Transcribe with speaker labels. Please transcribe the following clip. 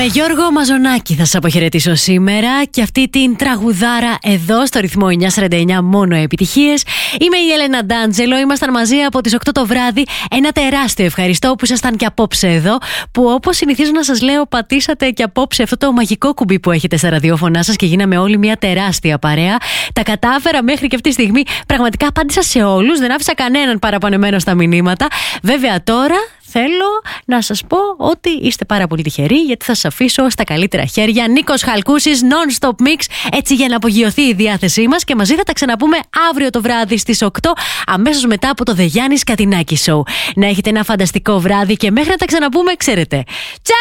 Speaker 1: Με Γιώργο Μαζονάκη θα σας αποχαιρετήσω σήμερα και αυτή την τραγουδάρα εδώ στο ρυθμό 949 μόνο επιτυχίες. Είμαι η Έλενα Ντάντζελο, ήμασταν μαζί από τις 8 το βράδυ. Ένα τεράστιο ευχαριστώ που ήσασταν και απόψε εδώ, που όπως συνηθίζω να σας λέω, πατήσατε και απόψε αυτό το μαγικό κουμπί που έχετε στα ραδιόφωνά σας και γίναμε όλοι μια τεράστια παρέα. Τα κατάφερα μέχρι και αυτή τη στιγμή. Πραγματικά απάντησα σε όλους, δεν άφησα κανέναν παραπονεμένο στα μηνύματα. Βέβαια τώρα θέλω να σας πω ότι είστε πάρα πολύ τυχεροί, γιατί θα σας αφήσω στα καλύτερα χέρια. Νίκος Χαλκούσης, non-stop mix, έτσι για να απογειωθεί η διάθεσή μας, και μαζί θα τα ξαναπούμε αύριο το βράδυ στις 8, αμέσως μετά από το The Γιάννης Κατινάκη Show. Να έχετε ένα φανταστικό βράδυ και μέχρι να τα ξαναπούμε, ξέρετε. Τσάου!